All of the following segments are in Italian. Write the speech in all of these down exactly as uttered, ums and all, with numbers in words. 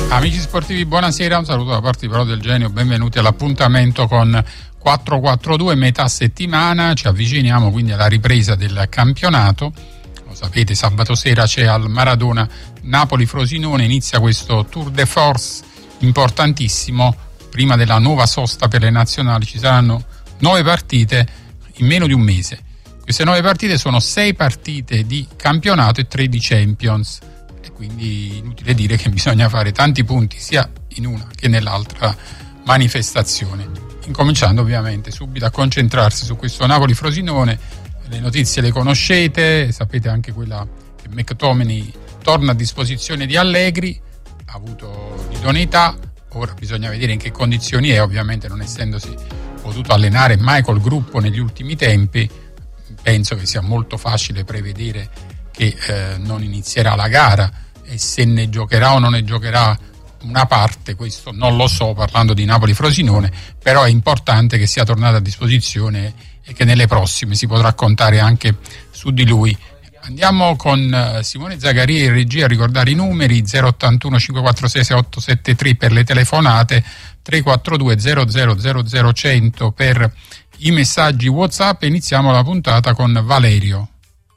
Amici sportivi, buonasera, un saluto da parte di Paolo Del Genio, benvenuti all'appuntamento con quattro quattro due, metà settimana, ci avviciniamo quindi alla ripresa del campionato. Lo sapete, sabato sera c'è al Maradona Napoli-Frosinone, inizia questo tour de force importantissimo, prima della nuova sosta per le nazionali ci saranno nove partite in meno di un mese. Queste nove partite sono sei partite di campionato e tre di Champions. Quindi inutile dire che bisogna fare tanti punti sia in una che nell'altra manifestazione, incominciando ovviamente subito a concentrarsi su questo Napoli-Frosinone. Le notizie le conoscete, sapete anche quella che McTominay torna a disposizione di Allegri, ha avuto l'idoneità, ora bisogna vedere in che condizioni è, ovviamente non essendosi potuto allenare mai col gruppo negli ultimi tempi, penso che sia molto facile prevedere che eh, non inizierà la gara, e se ne giocherà o non ne giocherà una parte, questo non lo so, parlando di Napoli-Frosinone, però è importante che sia tornato a disposizione e che nelle prossime si potrà contare anche su di lui. Andiamo con Simone Zagaria in regia a ricordare i numeri: zero ottantuno cinque quattro sei sei otto sette tre per le telefonate, tre quattro due zero zero zero zero cento per i messaggi WhatsApp. Iniziamo la puntata con Valerio.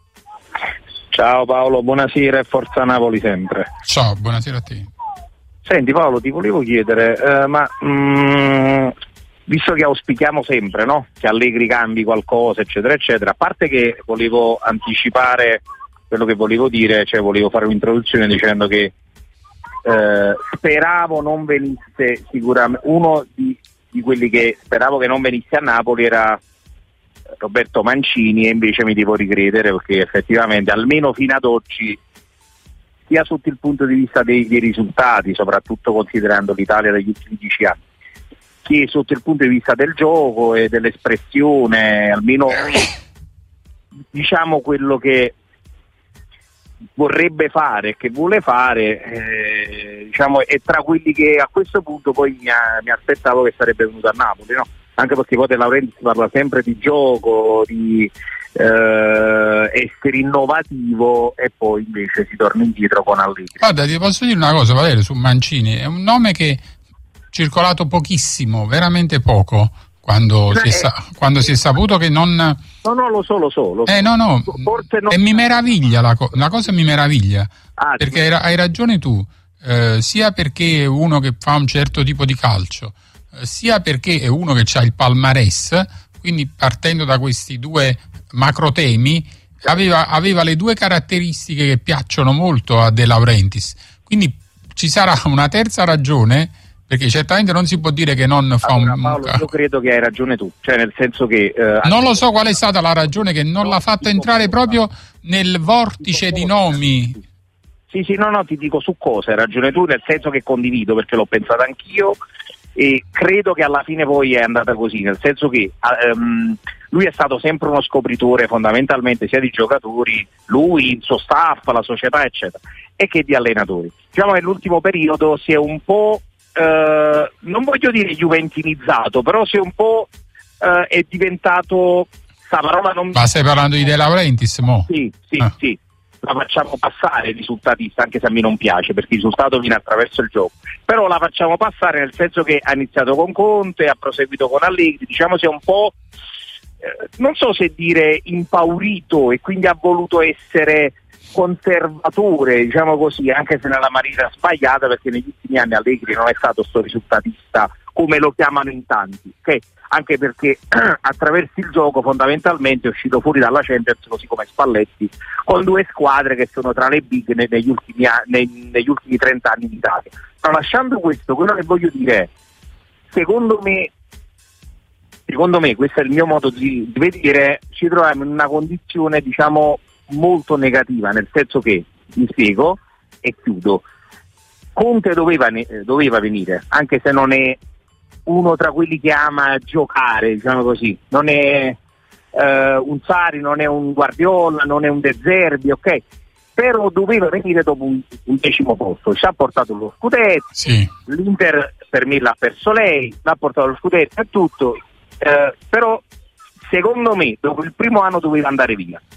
Ciao Paolo, buonasera e forza Napoli sempre. Ciao, buonasera a te. Senti Paolo, ti volevo chiedere, eh, ma mh, visto che auspichiamo sempre, no? Che Allegri cambi qualcosa, eccetera, eccetera, a parte che volevo anticipare quello che volevo dire, cioè volevo fare un'introduzione dicendo che eh, speravo non venisse sicuramente, uno di, di quelli che speravo che non venisse a Napoli era Roberto Mancini, e invece mi devo ricredere, perché effettivamente almeno fino ad oggi, sia sotto il punto di vista dei, dei risultati, soprattutto considerando l'Italia degli ultimi dieci anni, che sotto il punto di vista del gioco e dell'espressione, almeno diciamo quello che vorrebbe fare, che vuole fare, eh, diciamo è tra quelli che a questo punto poi mi, a, mi aspettavo che sarebbe venuto a Napoli, no? Anche perché poi De Laurentiis parla sempre di gioco, di eh, essere innovativo, e poi invece si torna indietro con Allegri. Guarda, ti posso dire una cosa, Valerio, su Mancini, è un nome che è circolato pochissimo, veramente poco, quando, si, è sa- quando si è saputo che non... No, no, lo so, lo so. Lo so. Eh, no, no, forse non... e mi meraviglia, la, co- la cosa mi meraviglia, ah, perché hai, hai ragione tu, eh, sia perché è uno che fa un certo tipo di calcio, sia perché è uno che ha il palmarès, quindi partendo da questi due macro temi aveva, aveva le due caratteristiche che piacciono molto a De Laurentiis, quindi ci sarà una terza ragione, perché certamente non si può dire che non fa allora, un... Paolo, io credo che hai ragione tu, cioè nel senso che... Eh, non lo so qual è stata la ragione che non l'ha fatto entrare proprio nel vortice di nomi. Sì, sì, no, no, ti dico su cosa hai ragione tu, nel senso che condivido, perché l'ho pensato anch'io, e credo che alla fine poi è andata così, nel senso che um, lui è stato sempre uno scopritore fondamentalmente sia di giocatori, lui, il suo staff, la società eccetera, e che di allenatori. Diciamo che nell'ultimo periodo si è un po', uh, non voglio dire juventinizzato, però si è un po' uh, è diventato, sta parola non... Ma stai parlando di De Laurentiis, mo? Sì, sì, ah. sì. La facciamo passare risultatista, anche se a me non piace, perché il risultato viene attraverso il gioco, però la facciamo passare nel senso che ha iniziato con Conte, ha proseguito con Allegri, diciamo si è un po', eh, non so se dire impaurito, e quindi ha voluto essere conservatore, diciamo così, anche se nella maniera sbagliata, perché negli ultimi anni Allegri non è stato sto risultatista come lo chiamano in tanti, ok? Anche perché attraverso il gioco fondamentalmente è uscito fuori dalla Champions, così come Spalletti, con due squadre che sono tra le big negli ultimi, nei, negli ultimi trenta anni in Italia. Ma lasciando questo, quello che voglio dire è, secondo me, secondo me, questo è il mio modo di, di vedere, ci troviamo in una condizione diciamo molto negativa, nel senso che, mi spiego e chiudo, Conte doveva, doveva venire, anche se non è uno tra quelli che ama giocare, diciamo così, non è eh, un Sarri, non è un Guardiola, non è un De Zerbi, ok? Però doveva venire dopo un, un decimo posto, ci ha portato lo scudetto, sì. L'Inter per me l'ha perso lei, l'ha portato lo scudetto e tutto, eh, però secondo me dopo il primo anno doveva andare via.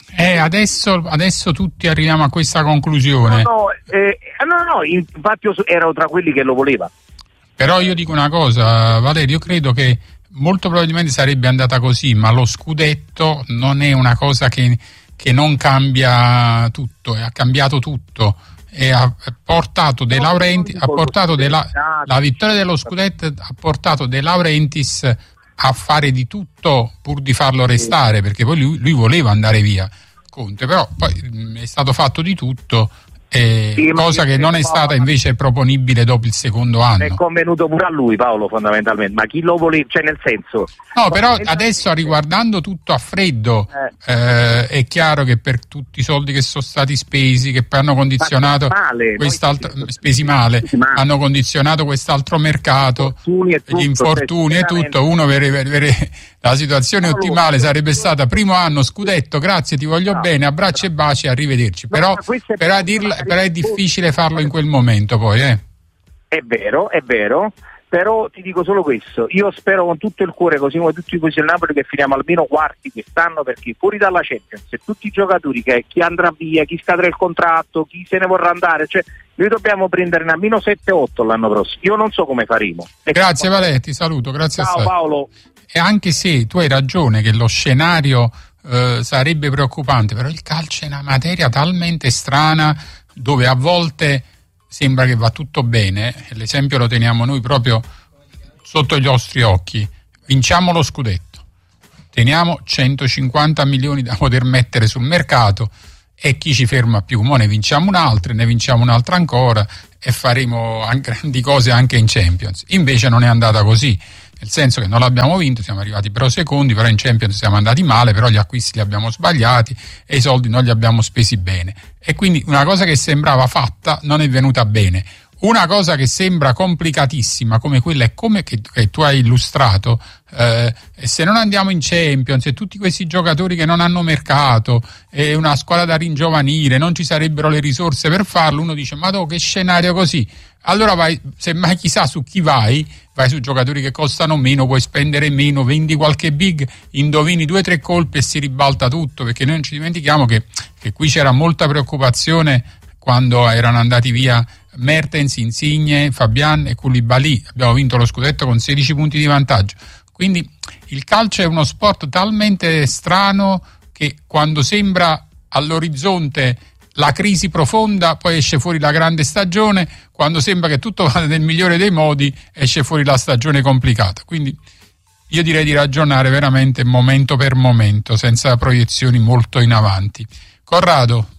Eh, adesso, adesso tutti arriviamo a questa conclusione. No, no, eh, no, no, infatti io ero tra quelli che lo voleva. Però io dico una cosa, Valerio, io credo che molto probabilmente sarebbe andata così, ma lo scudetto non è una cosa che, che non cambia tutto, e ha cambiato tutto. E ha portato De Laurentiis, ha portato de la, la vittoria dello scudetto ha portato De Laurentiis a fare di tutto pur di farlo restare, perché poi lui, lui voleva andare via, Conte, però poi mh, è stato fatto di tutto, eh, sì, cosa che non è stata invece proponibile dopo il secondo anno. È convenuto pure a lui, Paolo, fondamentalmente, ma chi lo voleva, cioè nel senso... No, però adesso riguardando tutto a freddo, eh. Eh, è chiaro che per tutti i soldi che sono stati spesi, che poi hanno condizionato male, quest'altro, noi... spesi male, male, hanno condizionato quest'altro mercato, infortuni e tutto, gli infortuni e tutto, uno per, per, per la situazione allora, ottimale sarebbe stata primo anno scudetto, grazie, ti voglio no, bene, abbracci no. e baci, arrivederci, però, no, però, è dirla, però è difficile farlo in quel momento poi, eh. È vero, è vero. Però ti dico solo questo, io spero con tutto il cuore, così come tutti così il Napoli, che finiamo almeno quarti quest'anno, perché fuori dalla Champions e tutti i giocatori, che chi andrà via, chi scadrà il contratto, chi se ne vorrà andare, cioè noi dobbiamo prenderne almeno sette otto l'anno prossimo, io non so come faremo. E grazie Valerio, ti saluto, grazie ciao, a te. Ciao Paolo. E anche se tu hai ragione che lo scenario eh, sarebbe preoccupante, però il calcio è una materia talmente strana dove a volte sembra che va tutto bene, l'esempio lo teniamo noi proprio sotto gli nostri occhi, vinciamo lo scudetto, teniamo centocinquanta milioni da poter mettere sul mercato e chi ci ferma più? Mo ne vinciamo un'altra, ne vinciamo un'altra ancora e faremo grandi cose anche in Champions. Invece non è andata così, nel senso che non l'abbiamo vinto, siamo arrivati però secondi, però in Champions siamo andati male, però gli acquisti li abbiamo sbagliati e i soldi non li abbiamo spesi bene. E quindi una cosa che sembrava fatta non è venuta bene. Una cosa che sembra complicatissima come quella è come che, che tu hai illustrato, eh, se non andiamo in Champions e tutti questi giocatori che non hanno mercato e una squadra da ringiovanire, non ci sarebbero le risorse per farlo, uno dice ma do, che scenario così? Allora vai, se mai chissà su chi vai, vai su giocatori che costano meno, puoi spendere meno, vendi qualche big, indovini due o tre colpi e si ribalta tutto, perché noi non ci dimentichiamo che, che qui c'era molta preoccupazione quando erano andati via Mertens, Insigne, Fabian e Koulibaly. Abbiamo vinto lo scudetto con sedici punti di vantaggio. Quindi il calcio è uno sport talmente strano che quando sembra all'orizzonte la crisi profonda, poi esce fuori la grande stagione, quando sembra che tutto vada nel migliore dei modi, esce fuori la stagione complicata. Quindi io direi di ragionare veramente momento per momento, senza proiezioni molto in avanti. Corrado?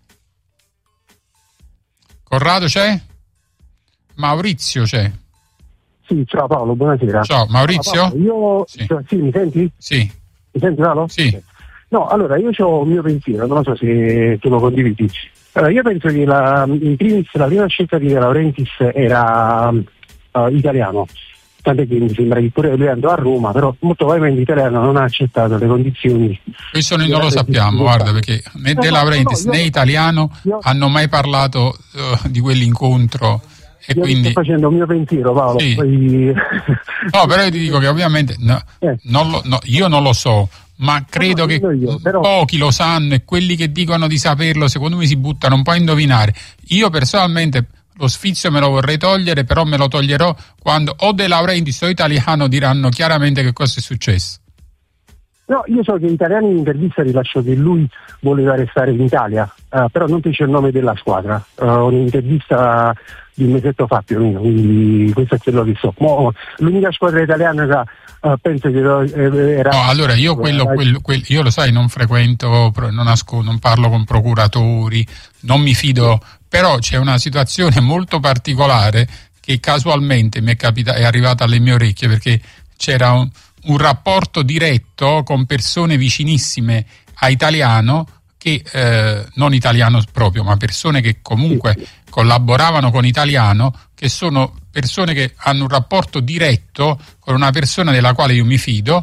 Corrado c'è? Maurizio c'è? Sì, ciao Paolo, buonasera. Ciao, Maurizio? Ciao, Paolo, io... Sì. sì, mi senti? Sì. Mi senti Paolo? Sì. No, allora io ho un mio pensiero, non so se tu lo condividi. Allora, io penso che la, in primis la prima scelta di De Laurentiis era uh, italiano, tant'è che mi sembra che pure lui andò a Roma, però molto probabilmente l'italiano non ha accettato le condizioni. Questo noi non lo sappiamo, guarda, perché né De Laurentiis no, no, né io, italiano io, hanno mai parlato uh, di quell'incontro. E io quindi sto facendo il mio pensiero, Paolo. Sì. Poi... no, però io ti dico che ovviamente no, eh. non lo, no, io non lo so, ma credo no, no, che io, però... pochi lo sanno e quelli che dicono di saperlo secondo me si buttano un po' a indovinare. Io personalmente lo sfizio me lo vorrei togliere, però me lo toglierò quando o De Laurentiis o italiano diranno chiaramente che cosa è successo. No, io so che gli italiani in intervista rilasciò che lui voleva restare in Italia, uh, però non fece il nome della squadra. Uh, un'intervista di un mesetto fa più o meno, quindi questo è quello che so. Mo, l'unica squadra italiana era, uh, penso che era... No, allora io quello, quello, quello io lo sai, non frequento, non, asco, non parlo con procuratori, non mi fido, però c'è una situazione molto particolare che casualmente mi è capita, è arrivata alle mie orecchie, perché c'era un, un rapporto diretto con persone vicinissime a Italiano, che eh, non italiano proprio, ma persone che comunque collaboravano con Italiano, che sono persone che hanno un rapporto diretto con una persona della quale io mi fido,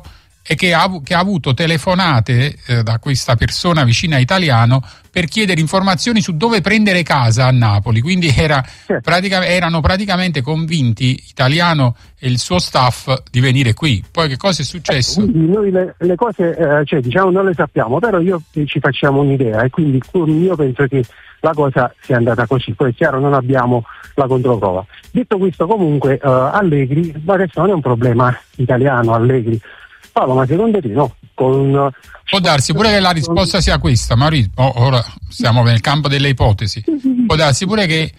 e che ha, che ha avuto telefonate eh, da questa persona vicina a Italiano per chiedere informazioni su dove prendere casa a Napoli, quindi era, certo. pratica, erano praticamente convinti, Italiano e il suo staff, di venire qui. Poi che cosa è successo? Eh, noi le, le cose eh, cioè, diciamo non le sappiamo, però io ci facciamo un'idea e quindi io penso che la cosa sia andata così. Poi è chiaro, non abbiamo la controprova. Detto questo, comunque eh, Allegri, ma adesso non è un problema italiano, Allegri. Paolo, ma secondo te no? Con, può darsi pure che la risposta sia questa, Maurizio. Ora siamo nel campo delle ipotesi. Può darsi pure che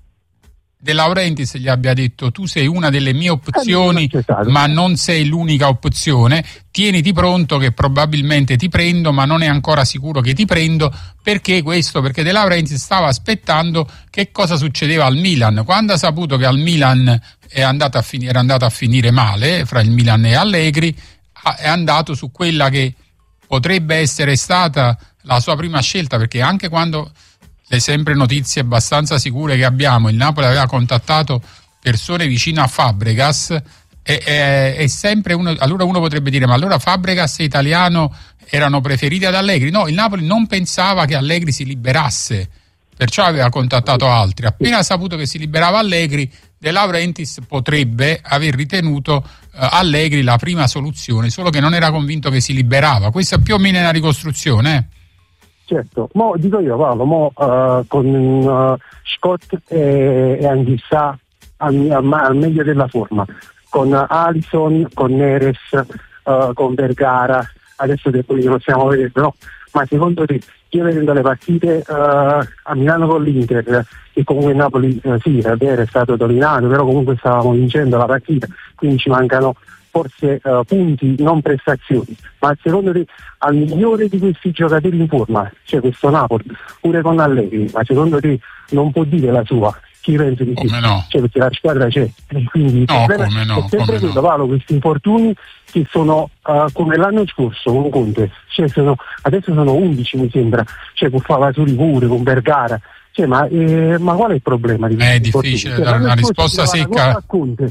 De Laurentiis gli abbia detto: tu sei una delle mie opzioni, ma non sei l'unica opzione, tieniti pronto che probabilmente ti prendo, ma non è ancora sicuro che ti prendo. Perché questo? Perché De Laurentiis stava aspettando che cosa succedeva al Milan. Quando ha saputo che al Milan è andato a finire, era andato a finire male fra il Milan e Allegri, è andato su quella che potrebbe essere stata la sua prima scelta, perché anche quando le sempre notizie abbastanza sicure che abbiamo, il Napoli aveva contattato persone vicino a Fabregas, e, e, e sempre uno, allora uno potrebbe dire: ma allora Fabregas e Italiano erano preferiti ad Allegri? No, il Napoli non pensava che Allegri si liberasse, perciò aveva contattato altri. Appena ha saputo che si liberava Allegri, De Laurentiis potrebbe aver ritenuto uh, Allegri la prima soluzione, solo che non era convinto che si liberava. Questa più o meno è una ricostruzione. Eh? Certo, mo dico io Paolo, mo uh, con uh, Scott e, e Anghissà al, al, al meglio della forma, con uh, Alisson, con Neres, uh, con Vergara, adesso che poi non possiamo vedere, no? Ma secondo te, io vedendo le partite uh, a Milano con l'Inter, e comunque Napoli uh, sì, è vero, è stato dominato, però comunque stavamo vincendo la partita, quindi ci mancano forse uh, punti, non prestazioni. Ma secondo te, al migliore di questi giocatori in forma, cioè questo Napoli, pure con Allegri, ma secondo te non può dire la sua? Chi pensa di come no? Cioè, perché la squadra c'è, e quindi no, come no, è sempre quello, no. Paolo, questi infortuni che sono uh, come l'anno scorso con Conte, cioè sono, adesso sono undici mi sembra, cioè con Favasuri pure, con Vergara, cioè, ma, eh, ma qual è il problema? Di è difficile dare una risposta secca.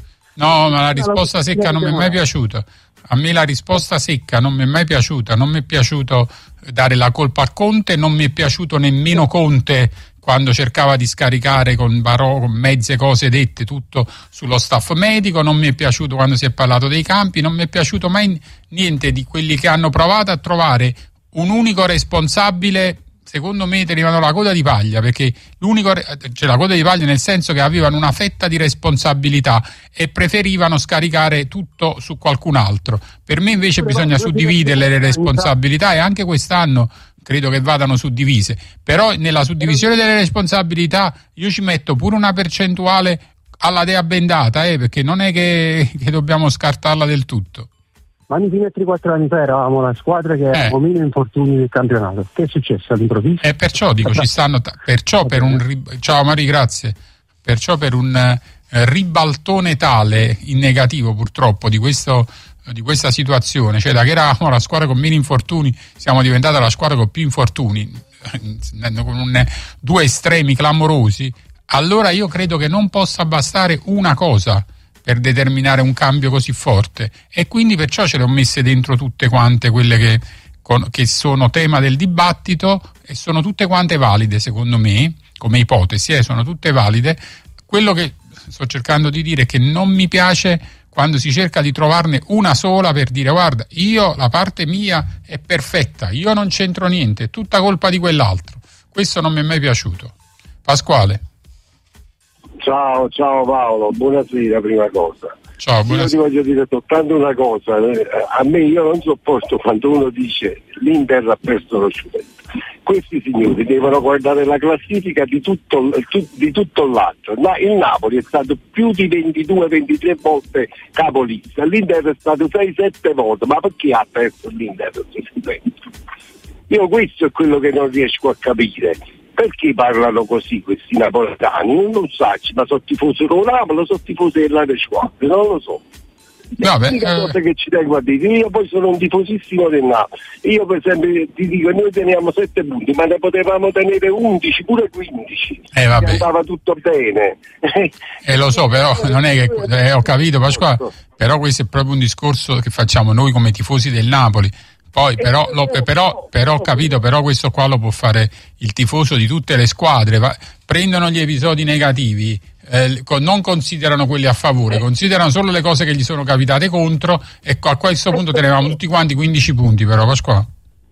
No, ma la risposta secca non mi è mai piaciuta. A me la risposta secca non mi è mai piaciuta. Non mi è piaciuto dare la colpa a Conte, non mi è piaciuto nemmeno Conte quando cercava di scaricare con, Barò, con mezze cose dette tutto sullo staff medico. Non mi è piaciuto quando si è parlato dei campi. Non mi è piaciuto mai niente di quelli che hanno provato a trovare un unico responsabile. Secondo me tenevano la coda di paglia, perché l'unico, cioè la coda di paglia nel senso che avevano una fetta di responsabilità e preferivano scaricare tutto su qualcun altro. Per me invece bisogna suddividere le responsabilità, e anche quest'anno credo che vadano suddivise, però nella suddivisione delle responsabilità io ci metto pure una percentuale alla dea bendata, eh, perché non è che, che dobbiamo scartarla del tutto. Ma fino a quattro anni fa eravamo la squadra che aveva eh. meno infortuni del campionato. Che è successo all'improvviso? E perciò dico, ci stanno t- perciò per un ri- ciao Mari, grazie. Perciò per un eh, ribaltone tale in negativo purtroppo di questo di questa situazione, cioè da che eravamo la squadra con meno infortuni siamo diventata la squadra con più infortuni, con un, due estremi clamorosi. Allora io credo che non possa bastare una cosa per determinare un cambio così forte, e quindi perciò ce le ho messe dentro tutte quante quelle che, con, che sono tema del dibattito, e sono tutte quante valide secondo me come ipotesi, eh, sono tutte valide. Quello che sto cercando di dire è che non mi piace quando si cerca di trovarne una sola per dire: guarda, io la parte mia è perfetta, io non c'entro niente, è tutta colpa di quell'altro. Questo non mi è mai piaciuto. Pasquale. Ciao, ciao Paolo, buonasera prima cosa. Ciao, buonasera. Io ti voglio dire soltanto una cosa, a me io non sopporto quando uno dice l'Inter ha perso lo scudetto. Questi signori devono guardare la classifica di tutto, di tutto l'altro. Il Napoli è stato più di ventidue ventitré volte capolista, l'Inter è stato sei sette volte, ma perché ha perso l'Inter lo scudetto? Io questo è quello che non riesco a capire. Perché parlano così questi napoletani? Non lo so, ma sono tifosi del Napoli, sono tifosi della squadra, non lo so. No, l'unica cosa eh... che ci tengo a dire, io poi sono un tifosissimo del Napoli, io per esempio ti dico, noi teniamo sette punti, ma ne potevamo tenere undici, pure quindici, eh, vabbè. andava tutto bene. Eh, lo so, però non è che eh, ho capito Pasquale, però questo è proprio un discorso che facciamo noi come tifosi del Napoli. Poi però, lo, però, però ho capito, però questo qua lo può fare il tifoso di tutte le squadre. Va, prendono gli episodi negativi, eh, non considerano quelli a favore, considerano solo le cose che gli sono capitate contro, e a questo punto tenevamo tutti quanti quindici punti, però Pasquale.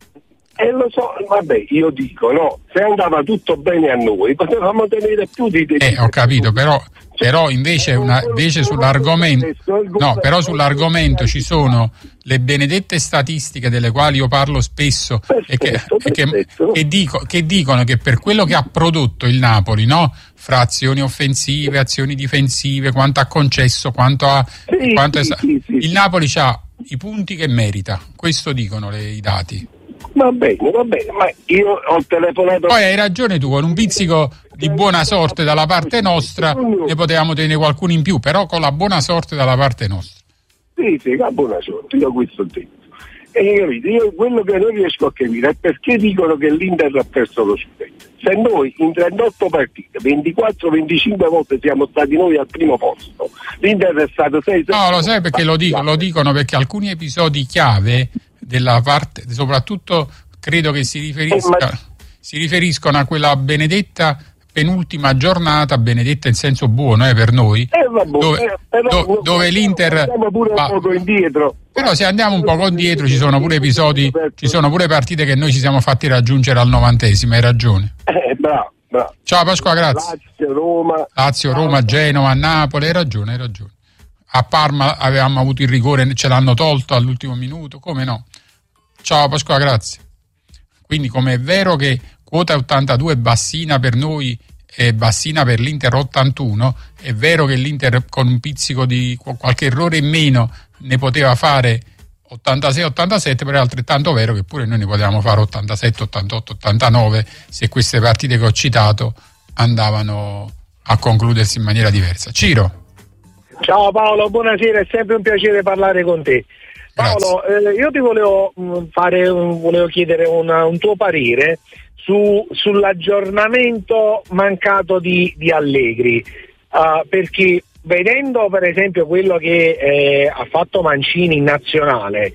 Eh lo so, vabbè, io dico, no, se andava tutto bene a noi, potevamo tenere più di... Eh, ho capito, però... Però invece, una, invece sull'argomento no, però sull'argomento ci sono le benedette statistiche delle quali io parlo spesso e che, e che, che, dico, che dicono che per quello che ha prodotto il Napoli, no? Fra azioni offensive, azioni difensive, quanto ha concesso, quanto ha sì, quanto sì, è, sì, sì. il Napoli ha i punti che merita, questo dicono le, i dati. Va bene, va bene, ma io ho telefonato... Poi hai ragione tu, con un pizzico di buona sorte dalla parte nostra ne potevamo tenere qualcuno in più, però con la buona sorte dalla parte nostra. Sì, sì, la buona sorte, io questo ho detto. E io, io quello che non riesco a capire è perché dicono che l'Inter ha perso lo scudetto. Se noi in trentotto partite, ventiquattro venticinque volte siamo stati noi al primo posto, l'Inter è stato sei... No, lo sai perché lo, dico, lo dicono perché alcuni episodi chiave della parte, soprattutto credo che si riferisca, eh, ma... si riferiscono a quella benedetta penultima giornata, benedetta in senso buono eh, per noi, eh, vabbè, dove, eh, però, do, no, dove l'Inter andiamo pure va, un poco indietro. Però se andiamo un poco indietro ci sono pure episodi, ci sono pure partite che noi ci siamo fatti raggiungere al novantesimo, hai ragione. Eh, bravo, bravo. Ciao Pasqua, grazie. Lazio, Roma, Lazio, Roma, Genova, Napoli, hai ragione, hai ragione. A Parma avevamo avuto il rigore, ce l'hanno tolto all'ultimo minuto, come no? Ciao Pasqua, grazie. Quindi come è vero che quota ottantadue è bassina per noi e bassina per l'Inter ottantuno, è vero che l'Inter con un pizzico di qualche errore in meno ne poteva fare ottantasei ottantasette, però è altrettanto vero che pure noi ne potevamo fare ottantasette ottantotto ottantanove se queste partite che ho citato andavano a concludersi in maniera diversa. Ciro. Ciao Paolo, buonasera, è sempre un piacere parlare con te. Paolo, eh, io ti volevo fare un, volevo chiedere una, un tuo parere su, sull'aggiornamento mancato di, di Allegri, uh, perché vedendo per esempio quello che eh, ha fatto Mancini in nazionale,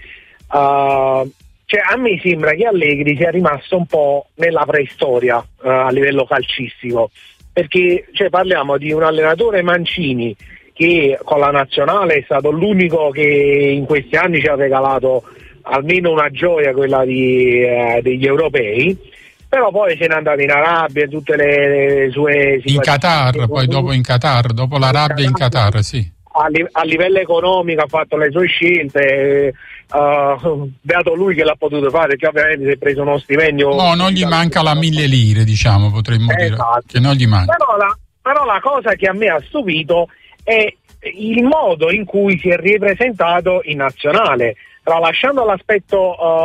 uh, cioè a me sembra che Allegri sia rimasto un po' nella preistoria uh, a livello calcistico, perché cioè, parliamo di un allenatore Mancini che con la nazionale è stato l'unico che in questi anni ci ha regalato almeno una gioia, quella di, eh, degli europei, però poi se n'è andato in Arabia, tutte le, le sue in Qatar, poi dopo in Qatar, dopo l'Arabia in Qatar, sì. A, li, a livello economico ha fatto le sue scelte, uh, beato lui che l'ha potuto fare, perché ovviamente si è preso uno stipendio. No, non gli manca la mille lire, diciamo, potremmo esatto. dire che non gli manca. Però la, però la cosa che a me ha stupito è il modo in cui si è ripresentato in nazionale, tralasciando l'aspetto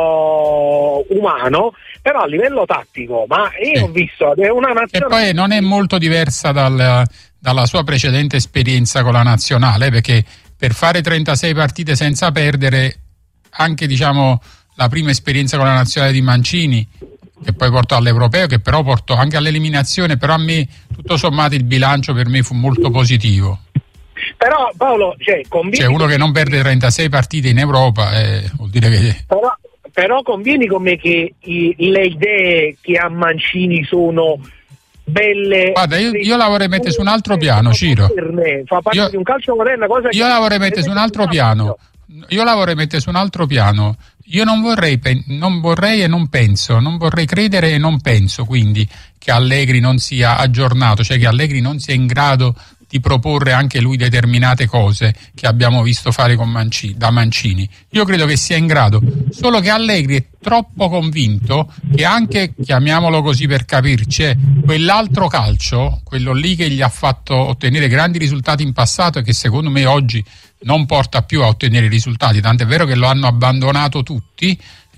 uh, umano, però a livello tattico, ma io sì. ho visto è una nazionale che poi non è molto diversa dal, dalla sua precedente esperienza con la nazionale, perché per fare trentasei partite senza perdere, anche diciamo la prima esperienza con la nazionale di Mancini, che poi portò all'Europeo, che però portò anche all'eliminazione, però a me tutto sommato il bilancio per me fu molto positivo. Però Paolo, cioè, convieni... cioè uno che non perde trentasei partite in Europa eh, vuol dire che... Però, però convieni con me che i, le idee che ha Mancini sono belle... Guarda, io, io la vorrei mettere su un altro piano, Ciro. Fa parte io, di un calcio moderno, cosa io che la vorrei mettere su un altro piano. Io la vorrei mettere su un altro piano. Io non vorrei, non vorrei e non penso, non vorrei credere e non penso quindi che Allegri non sia aggiornato, cioè che Allegri non sia in grado di proporre anche lui determinate cose che abbiamo visto fare con Mancini, da Mancini. Io credo che sia in grado, solo che Allegri è troppo convinto che anche, chiamiamolo così per capirci, è quell'altro calcio, quello lì che gli ha fatto ottenere grandi risultati in passato e che secondo me oggi non porta più a ottenere risultati, tant'è vero che lo hanno abbandonato tutti,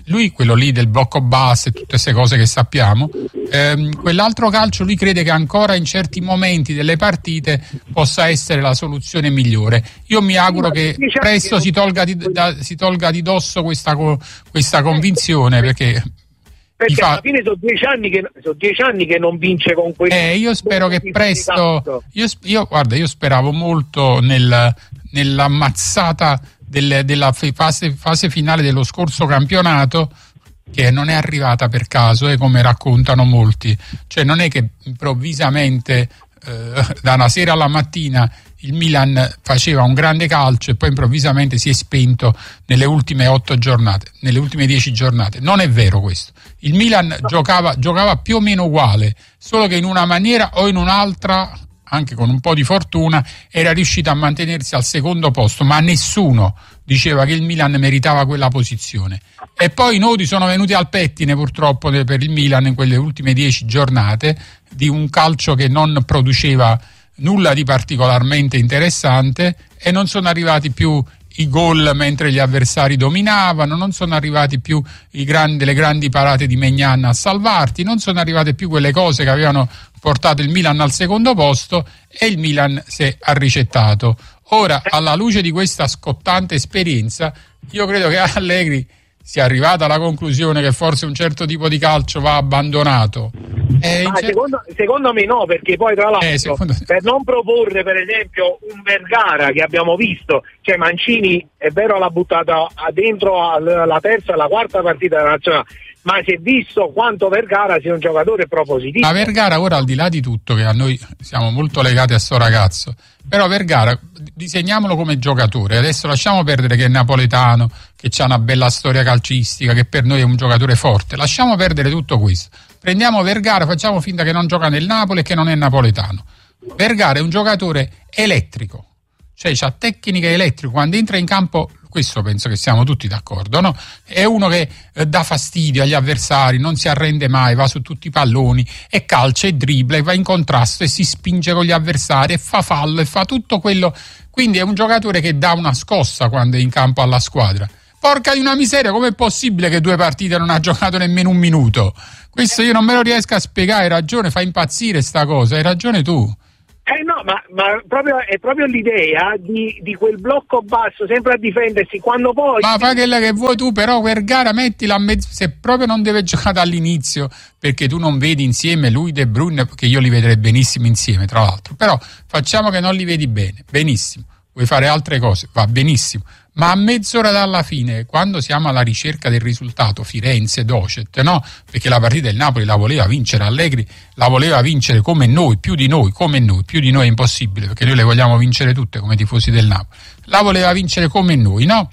lui quello lì del blocco basso e tutte queste cose che sappiamo, ehm, quell'altro calcio lui crede che ancora in certi momenti delle partite possa essere la soluzione migliore. Io mi auguro che presto si tolga di, da, si tolga di dosso questa, questa convinzione, perché perché fa... alla fine sono dieci anni che sono dieci anni che non vince con questo. Eh, io spero che presto io, io guarda, io speravo molto nel, nell'ammazzata del, della fase, fase finale dello scorso campionato, che non è arrivata per caso, eh, come raccontano molti. Cioè non è che improvvisamente eh, da una sera alla mattina il Milan faceva un grande calcio e poi improvvisamente si è spento nelle ultime otto giornate, nelle ultime dieci giornate. Non è vero questo. Il Milan no. giocava, giocava più o meno uguale, solo che in una maniera o in un'altra, anche con un po' di fortuna, era riuscito a mantenersi al secondo posto, ma nessuno diceva che il Milan meritava quella posizione. E poi i nodi sono venuti al pettine purtroppo per il Milan in quelle ultime dieci giornate, di un calcio che non produceva nulla di particolarmente interessante, e non sono arrivati più i gol mentre gli avversari dominavano, non sono arrivati più i grandi, le grandi parate di Maignan a salvarti, non sono arrivate più quelle cose che avevano portato il Milan al secondo posto, e il Milan si è arricettato. Ora, alla luce di questa scottante esperienza, io credo che Allegri sia arrivato alla conclusione che forse un certo tipo di calcio va abbandonato. Eh, Ma cer- secondo, secondo me no, perché poi tra l'altro eh, secondo... per non proporre per esempio un Vergara che abbiamo visto, cioè Mancini è vero l'ha buttata dentro alla terza e alla quarta partita della nazionale, ma si è visto quanto Vergara sia un giocatore propositivo. Ma Vergara ora, al di là di tutto, che a noi siamo molto legati a sto ragazzo, però Vergara disegniamolo come giocatore. Adesso lasciamo perdere che è napoletano, che ha una bella storia calcistica, che per noi è un giocatore forte, lasciamo perdere tutto questo. Prendiamo Vergara, facciamo finta che non gioca nel Napoli e che non è napoletano. Vergara è un giocatore elettrico, cioè c'ha tecnica elettrica, quando entra in campo, questo penso che siamo tutti d'accordo, no? È uno che eh, dà fastidio agli avversari, non si arrende mai, va su tutti i palloni e calcia e dribbla e va in contrasto e si spinge con gli avversari e fa fallo e fa tutto quello. Quindi è un giocatore che dà una scossa quando è in campo alla squadra. Porca di una miseria, com'è possibile che due partite non ha giocato nemmeno un minuto? Questo io non me lo riesco a spiegare. Hai ragione, fa impazzire sta cosa, hai ragione tu. Eh no, ma, ma proprio, è proprio l'idea di, di quel blocco basso, sempre a difendersi, quando poi... Ma fa quella che vuoi tu, però Vergara mettila a mezzo, se proprio non deve giocare all'inizio, perché tu non vedi insieme lui De Bruyne, che io li vedrei benissimo insieme tra l'altro, però facciamo che non li vedi bene, benissimo, vuoi fare altre cose, va benissimo, ma a mezz'ora dalla fine, quando siamo alla ricerca del risultato, Firenze, Docet, no? Perché la partita del Napoli la voleva vincere, Allegri la voleva vincere come noi, più di noi, come noi, più di noi è impossibile, perché noi le vogliamo vincere tutte come tifosi del Napoli, la voleva vincere come noi, no?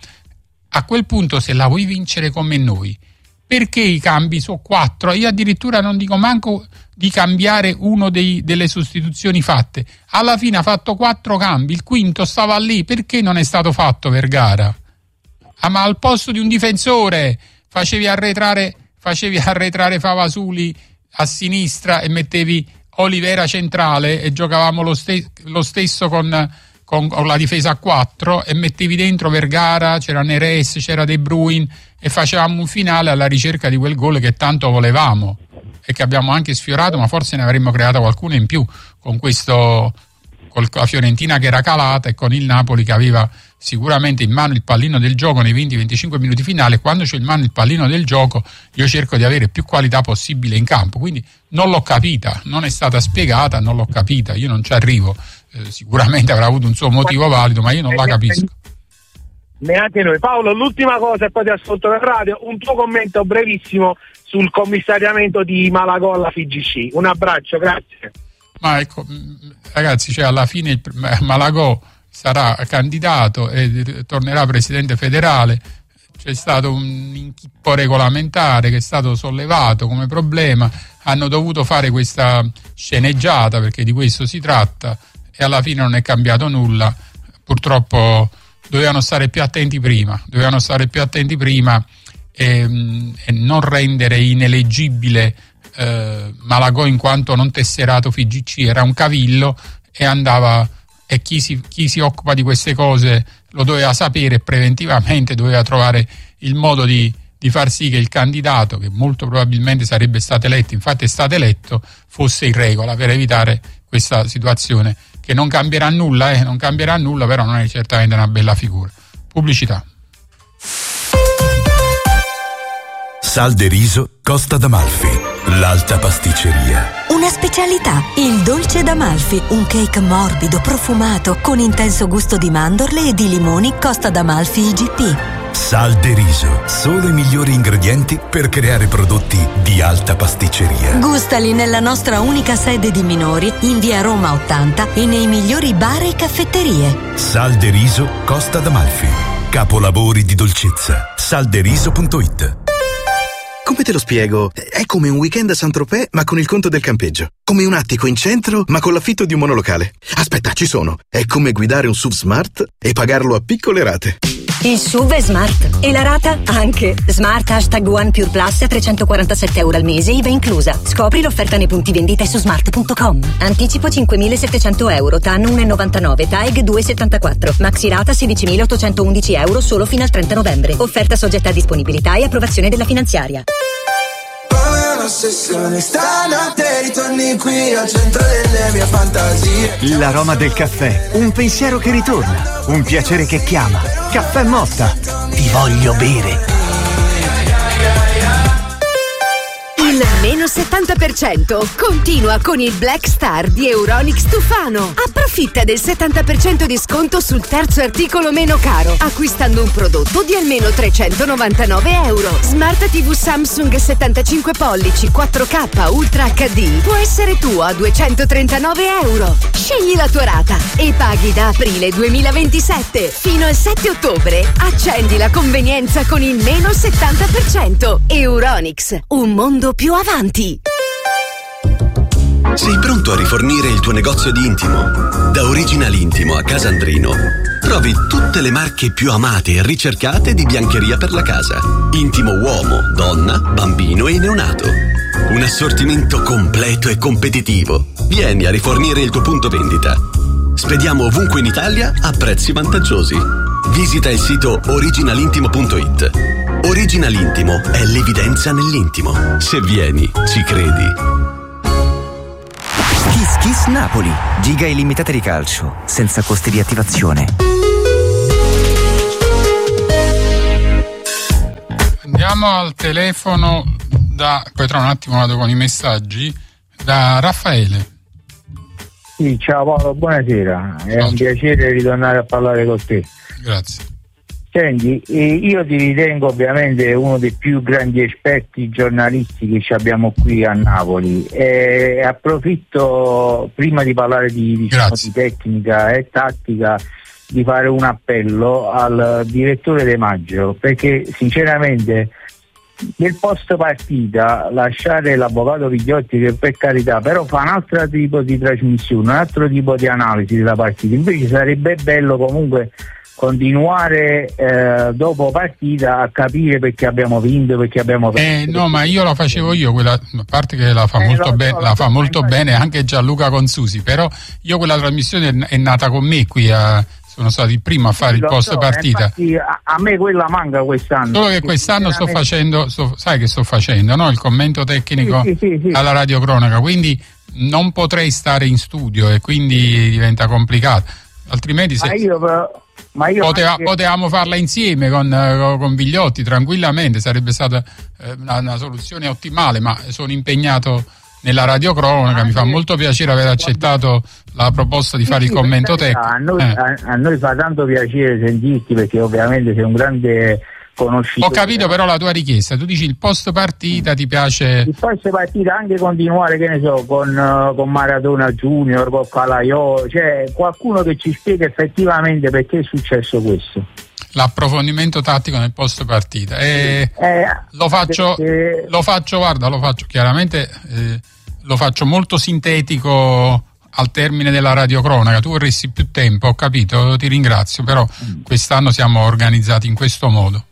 A quel punto, se la vuoi vincere come noi, perché i cambi sono quattro? Io addirittura non dico manco di cambiare uno dei, delle sostituzioni fatte. Alla fine ha fatto quattro cambi, il quinto stava lì, perché non è stato fatto Vergara? Ah, ma al posto di un difensore facevi arretrare, facevi arretrare Favasuli a sinistra e mettevi Olivera centrale e giocavamo lo, ste- lo stesso con... con la difesa a quattro e mettevi dentro Vergara, c'era Neres, c'era De Bruyne e facevamo un finale alla ricerca di quel gol che tanto volevamo e che abbiamo anche sfiorato, ma forse ne avremmo creato qualcuno in più con questo, con la Fiorentina che era calata e con il Napoli che aveva sicuramente in mano il pallino del gioco nei venti venticinque minuti finali. Quando c'è in mano il pallino del gioco io cerco di avere più qualità possibile in campo, quindi non l'ho capita, non è stata spiegata, non l'ho capita, io non ci arrivo. Eh, sicuramente avrà avuto un suo motivo valido, ma io non la capisco. Neanche noi. Paolo, l'ultima cosa e poi ti ascolto per radio, un tuo commento brevissimo sul commissariamento di Malagò alla F I G C. Un abbraccio, grazie. Ma ecco, ragazzi, cioè alla fine il, Malagò sarà candidato e tornerà presidente federale. C'è stato un inchippo regolamentare che è stato sollevato come problema, hanno dovuto fare questa sceneggiata perché di questo si tratta e alla fine non è cambiato nulla. Purtroppo dovevano stare più attenti prima, dovevano stare più attenti prima e, e non rendere ineleggibile eh, Malagò in quanto non tesserato F I G C, era un cavillo e andava, e chi si, chi si occupa di queste cose lo doveva sapere preventivamente, doveva trovare il modo di di far sì che il candidato, che molto probabilmente sarebbe stato eletto, infatti è stato eletto, fosse in regola, per evitare questa situazione che non cambierà nulla, eh, non cambierà nulla, però non è certamente una bella figura. Pubblicità. Sal de riso Costa d'Amalfi, l'alta pasticceria. Una specialità, il dolce d'Amalfi, un cake morbido, profumato, con intenso gusto di mandorle e di limoni Costa d'Amalfi I G P. Sal de riso, solo i migliori ingredienti per creare prodotti di alta pasticceria. Gustali nella nostra unica sede di minori, in via Roma ottanta e nei migliori bar e caffetterie. Sal de riso Costa d'Amalfi, capolavori di dolcezza. salderiso punto it. Come te lo spiego? È come un weekend a Saint-Tropez ma con il conto del campeggio. Come un attico in centro ma con l'affitto di un monolocale. Aspetta, ci sono. È come guidare un S U V Smart e pagarlo a piccole rate. Il S U V è smart e la rata anche. Smart hashtag One Pure Plus a trecentoquarantasette euro al mese, I V A inclusa. Scopri l'offerta nei punti vendita su smart punto com. Anticipo cinquemilasettecento euro, T A N uno virgola novantanove, T A E G due virgola settantaquattro. Maxi rata sedicimilaottocentoundici euro solo fino al trenta novembre. Offerta soggetta a disponibilità e approvazione della finanziaria. Stanotte ritorni qui al centro delle mie fantasie. L'aroma del caffè, un pensiero che ritorna, un piacere che chiama. Caffè Motta, ti voglio bere. Il meno settanta per cento continua con il Black Star di Euronics Tufano. Approfitta del settanta per cento di sconto sul terzo articolo meno caro, acquistando un prodotto di almeno trecentonovantanove euro. Smart tivù Samsung settantacinque pollici quattro K Ultra acca di può essere tuo a duecentotrentanove euro. Scegli la tua rata e paghi da aprile duemilaventisette fino al sette ottobre. Accendi la convenienza con il meno settanta per cento. Euronics, un mondo più avanti. Sei pronto a rifornire il tuo negozio di intimo? Da Original Intimo a Casandrino trovi tutte le marche più amate e ricercate di biancheria per la casa. Intimo uomo, donna, bambino e neonato. Un assortimento completo e competitivo. Vieni a rifornire il tuo punto vendita. Spediamo ovunque in Italia a prezzi vantaggiosi. Visita il sito original intimo punto it. Original Intimo è l'evidenza nell'intimo. Se vieni, ci credi. Kiss Kiss Napoli, giga illimitate di calcio, senza costi di attivazione. Andiamo al telefono da, poi tra un attimo vado con i messaggi, da Raffaele. Sì, ciao Paolo, buonasera, è ciao. Un piacere ritornare a parlare con te. Grazie. Senti, io ti ritengo ovviamente uno dei più grandi esperti giornalisti che ci abbiamo qui a Napoli e approfitto, prima di parlare di, diciamo, di tecnica e tattica, di fare un appello al direttore De Maggio, perché sinceramente nel post partita lasciare l'avvocato Vigliotti, che per carità però fa un altro tipo di trasmissione, un altro tipo di analisi della partita, invece sarebbe bello comunque continuare eh, dopo partita a capire perché abbiamo vinto, perché abbiamo perso. Eh, no, ma io la facevo io, quella, a parte che la fa eh, molto, ben, so, la fa molto bene anche Gianluca Consusi, però io quella trasmissione è nata con me qui, a, sono stato il primo a fare sì, il post so, partita. Infatti, a, a me quella manca quest'anno. Solo che quest'anno sto facendo, sto, sai che sto facendo, no? Il commento tecnico sì, sì, sì, alla radiocronaca, quindi non potrei stare in studio e quindi diventa complicato. Altrimenti se... Ma io però... Ma io Poteva, anche... Potevamo farla insieme con, con Vigliotti tranquillamente, sarebbe stata eh, una, una soluzione ottimale, ma sono impegnato nella radiocronaca, mi fa molto piacere aver accettato la proposta di fare sì, il commento tecnico. A noi, eh. a, a noi fa tanto piacere sentirti, perché ovviamente sei un grande conoscitore. Ho capito però la tua richiesta, tu dici il post partita ti piace... Il post partita anche continuare, che ne so, con, uh, con Maradona Junior, con Calaiò, cioè qualcuno che ci spiega effettivamente perché è successo questo. L'approfondimento tattico nel post partita e eh, lo faccio perché... lo faccio guarda lo faccio chiaramente eh, lo faccio molto sintetico al termine della radiocronaca. Tu vorresti più tempo, ho capito, ti ringrazio, però mm. quest'anno siamo organizzati in questo modo.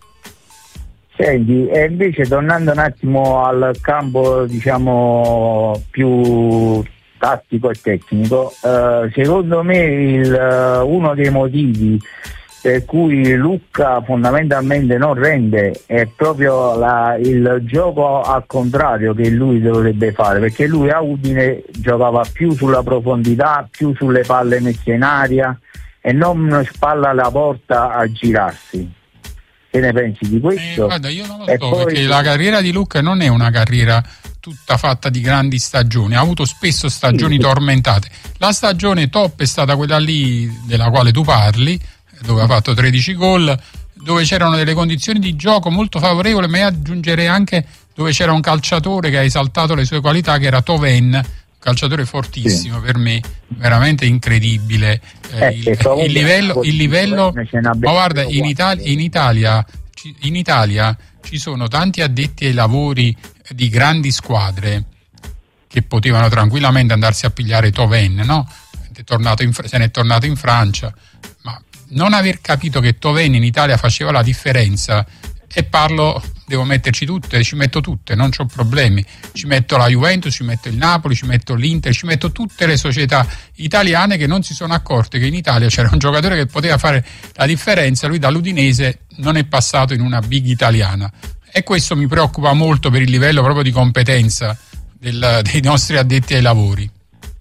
Senti, e invece tornando un attimo al campo, diciamo, più tattico e tecnico, eh, secondo me il, uno dei motivi per cui Lucca fondamentalmente non rende, è proprio la, il gioco al contrario che lui dovrebbe fare, perché lui a Udine giocava più sulla profondità, più sulle palle messe in aria e non spalla alla porta a girarsi. Che ne pensi di questo? Eh, guarda, io non lo e so, poi... perché la carriera di Lucca non è una carriera tutta fatta di grandi stagioni, ha avuto spesso stagioni sì. tormentate. La stagione top è stata quella lì della quale tu parli, dove ha fatto tredici gol, dove c'erano delle condizioni di gioco molto favorevoli, ma io aggiungerei anche dove c'era un calciatore che ha esaltato le sue qualità, che era Thauvin, un calciatore fortissimo, sì. per me veramente incredibile. Eh, eh, il, il livello, il livello ma guarda, in Italia, in Italia in Italia ci sono tanti addetti ai lavori di grandi squadre che potevano tranquillamente andarsi a pigliare Thauvin, no? È tornato in, se n'è tornato in Francia, ma non aver capito che Thauvin in Italia faceva la differenza, e parlo, devo metterci tutte, ci metto tutte, non c'ho problemi, ci metto la Juventus, ci metto il Napoli, ci metto l'Inter, ci metto tutte le società italiane che non si sono accorte che in Italia c'era un giocatore che poteva fare la differenza, lui dall'Udinese non è passato in una big italiana, e questo mi preoccupa molto per il livello proprio di competenza del, dei nostri addetti ai lavori.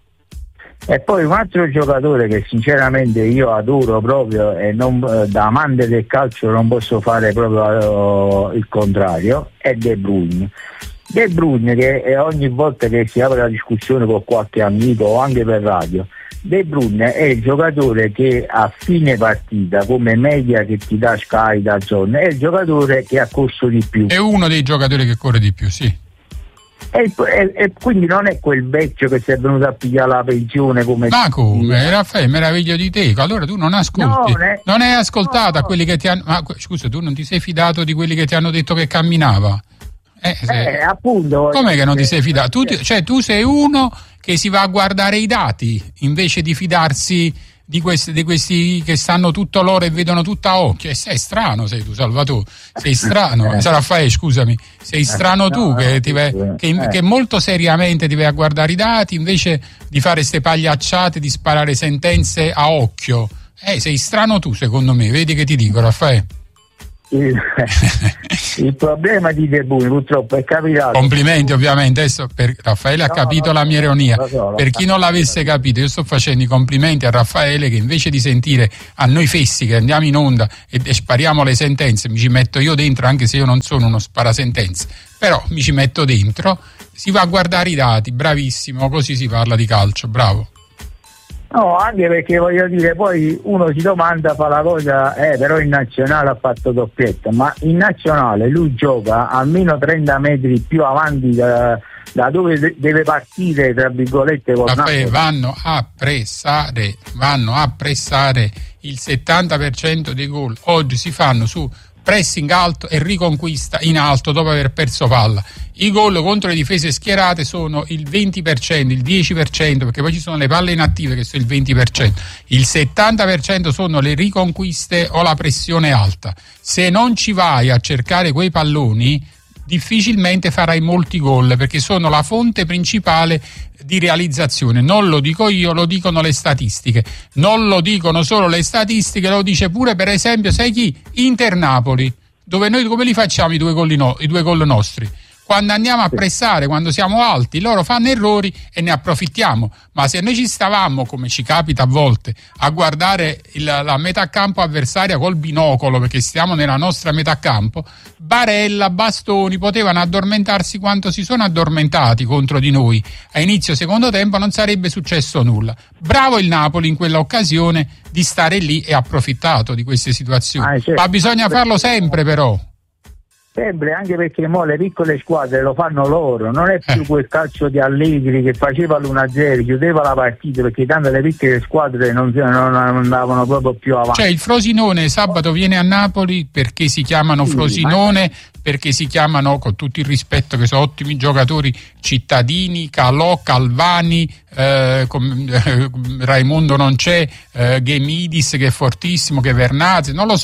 E poi un altro giocatore che sinceramente io adoro proprio, e non, da amante del calcio non posso fare proprio uh, il contrario, è De Bruyne. De Bruyne, che ogni volta che si apre la discussione con qualche amico o anche per radio, De Bruyne è il giocatore che a fine partita, come media che ti dà Sky, da zone, è il giocatore che ha corso di più. È uno dei giocatori che corre di più, sì. E, e, e quindi non è quel vecchio che si è venuto a pigliare la pensione come... Ma come? Raffaele, meraviglio di te, allora tu non ascolti, no, ne... non hai ascoltato no, a quelli che ti hanno... Ma scusa, tu non ti sei fidato di quelli che ti hanno detto che camminava? Eh, se... eh appunto... Com'è che non ti sei fidato? Tu, cioè tu sei uno che si va a guardare i dati invece di fidarsi di questi, di questi che sanno tutto loro e vedono tutto a occhio. E sei strano, sei tu, Salvatore, sei strano, eh. Raffaele, scusami, sei strano tu, no, che, ti vai, che, eh. che molto seriamente ti vai a guardare i dati invece di fare ste pagliacciate, di sparare sentenze a occhio. Eh, sei strano tu, secondo me, vedi che ti dico, Raffaele. Il, il problema di De Bruyne purtroppo è capitato. Complimenti ovviamente, adesso per Raffaele ha no, capito no, la mia ironia, no, no, per chi non l'avesse capito io sto facendo i complimenti a Raffaele, che invece di sentire a noi fessi che andiamo in onda e, e spariamo le sentenze, mi ci metto io dentro, anche se io non sono uno sparasentenze, però mi ci metto dentro, si va a guardare i dati, bravissimo, così si parla di calcio, bravo. No, anche perché voglio dire, poi uno si domanda, fa la cosa, eh però in nazionale ha fatto doppietta, ma in nazionale lui gioca almeno trenta metri più avanti da, da dove de- deve partire, tra virgolette, con Napoli. Vanno a pressare, vanno a pressare, il settanta per cento dei gol oggi si fanno su pressing alto e riconquista in alto dopo aver perso palla. I gol contro le difese schierate sono il venti per cento, il dieci per cento, perché poi ci sono le palle inattive che sono il venti per cento. Il settanta per cento sono le riconquiste o la pressione alta. Se non ci vai a cercare quei palloni, difficilmente farai molti gol, perché sono la fonte principale di realizzazione. Non lo dico io, lo dicono le statistiche. Non lo dicono solo le statistiche, lo dice pure, per esempio, sai chi? Inter-Napoli, dove noi come li facciamo i due gol, no, i due gol nostri? Quando andiamo a pressare, quando siamo alti, loro fanno errori e ne approfittiamo. Ma se noi ci stavamo, come ci capita a volte, a guardare il, la metà campo avversaria col binocolo, perché stiamo nella nostra metà campo, Barella, Bastoni potevano addormentarsi quanto si sono addormentati contro di noi. A inizio secondo tempo non sarebbe successo nulla. Bravo il Napoli in quella occasione di stare lì e approfittato di queste situazioni. Ah, certo. Ma bisogna farlo sempre, però. Sempre, anche perché mo le piccole squadre lo fanno loro, non è più eh. quel calcio di Allegri che faceva l'uno a zero, chiudeva la partita, perché tanto le piccole squadre non, non andavano proprio più avanti. Cioè il Frosinone sabato viene a Napoli perché si chiamano sì, Frosinone, ma... perché si chiamano, con tutto il rispetto che sono ottimi giocatori, Cittadini, Calò, Calvani, eh, com, eh, Raimondo non c'è, eh, Gemidis che è fortissimo, che Vernazzi, non lo so,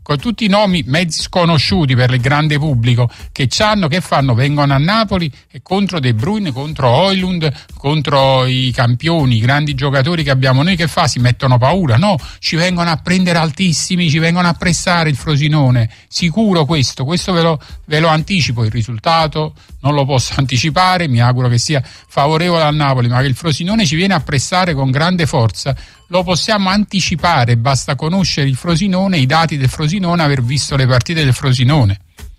con tutti i nomi mezzi sconosciuti per il grande pubblico che c'hanno, che fanno? Vengono a Napoli e contro De Bruyne, contro Højlund, contro i campioni, i grandi giocatori che abbiamo noi, che fa? Si mettono paura? No, ci vengono a prendere altissimi, ci vengono a pressare il Frosinone, sicuro questo, questo ve lo, ve lo anticipo. Il risultato non lo posso anticipare, mi auguro che sia favorevole al Napoli, ma che il Frosinone ci viene a pressare con grande forza lo possiamo anticipare, basta conoscere il Frosinone, i dati del Frosinone, aver visto le partite del Frosinone.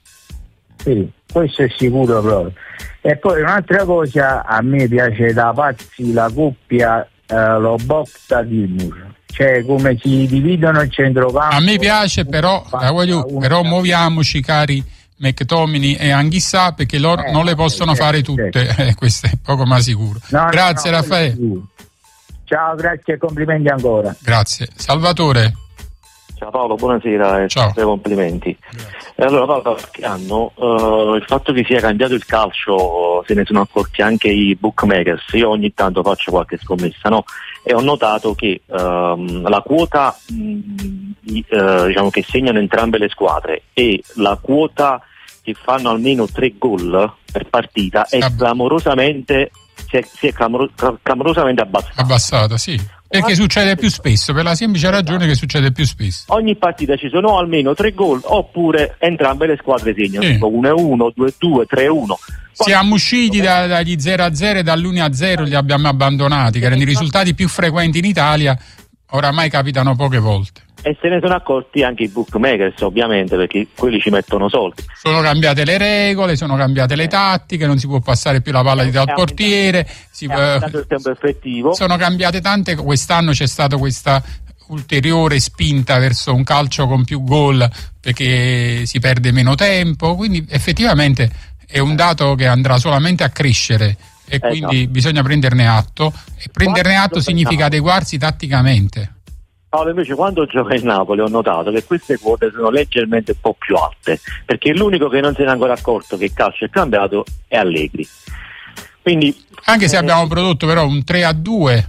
Sì, questo è sicuro proprio. E poi un'altra cosa, a me piace da pazzi la coppia eh, lo Bocta Dilmur, cioè come si dividono il centrocampo. A me piace, però, la voglio, però muoviamoci, cari McTominay e Anghissà, perché loro eh, non le possono certo, fare tutte, certo. eh, questo è poco ma sicuro. No, grazie no, no, Raffaele. Ciao, grazie e complimenti ancora. Grazie. Salvatore. Ciao Paolo, buonasera e Ciao. complimenti. E allora Paolo, da qualche anno uh, il fatto che sia cambiato il calcio se ne sono accorti anche i bookmakers. Io ogni tanto faccio qualche scommessa, no? E ho notato che um, la quota mh, uh, diciamo che segnano entrambe le squadre e la quota che fanno almeno tre gol per partita è clamorosamente si è, si è clamor- clamorosamente abbassata. Abbassata, sì. Perché succede più spesso, per la semplice ragione che succede più spesso. Ogni partita ci sono almeno tre gol, oppure entrambe le squadre segnano, sì. uno a uno, due a due, tre a uno. Siamo usciti da, dagli zero a zero e dall'uno a zero li abbiamo abbandonati, che erano i risultati più frequenti in Italia, oramai capitano poche volte. E se ne sono accorti anche i bookmakers, ovviamente, perché quelli ci mettono soldi. Sono cambiate le regole, sono cambiate le tattiche, non si può passare più la palla di dal portiere, si, eh, il tempo effettivo. Sono cambiate tante, quest'anno c'è stata questa ulteriore spinta verso un calcio con più gol perché si perde meno tempo, quindi effettivamente è un dato che andrà solamente a crescere e quindi eh no. bisogna prenderne atto, e prenderne atto significa adeguarsi tatticamente. Paolo, invece quando gioca in Napoli ho notato che queste quote sono leggermente un po' più alte, perché l'unico che non se ne è ancora accorto che il calcio è cambiato è Allegri. Quindi, anche se eh, abbiamo prodotto però un tre a due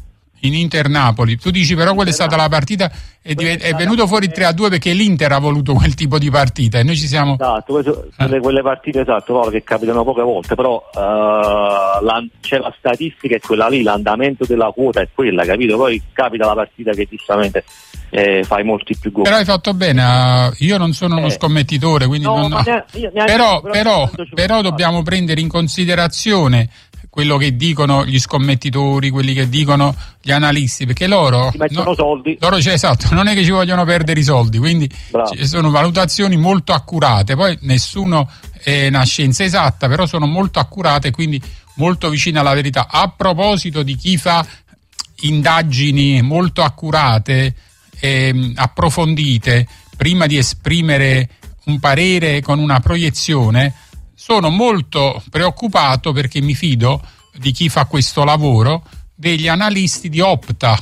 in Inter-Napoli, tu dici però quella è stata la partita, è, div- è venuto fuori il tre a due perché l'Inter ha voluto quel tipo di partita e noi ci siamo... Esatto, questo, eh. quelle partite esatto, Paolo, che capitano poche volte, però uh, la, c'è la statistica, è quella lì, l'andamento della quota è quella, capito? Poi capita la partita che giustamente eh, fai molti più gol. Però hai fatto bene, uh, io non sono uno eh. scommettitore, quindi no, non... neanche, io, neanche però, però, però, però dobbiamo prendere in considerazione quello che dicono gli scommettitori, quelli che dicono gli analisti, perché loro ci mettono no, soldi. Loro, cioè, esatto, non è che ci vogliono perdere i soldi, quindi Bravo. Ci sono valutazioni molto accurate, poi nessuno è una scienza esatta, però sono molto accurate, quindi molto vicine alla verità. A proposito di chi fa indagini molto accurate e approfondite prima di esprimere un parere con una proiezione, sono molto preoccupato perché mi fido di chi fa questo lavoro, degli analisti di Opta,